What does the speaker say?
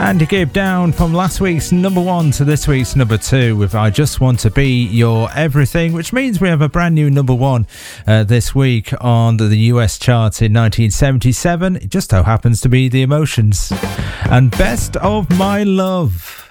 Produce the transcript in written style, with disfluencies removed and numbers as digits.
Andy Gibb down from last week's number 1 to this week's number 2 with I Just Want to Be Your Everything, which means we have a brand new number 1 this week on the US chart in 1977. It just so happens to be The Emotions and Best of My Love.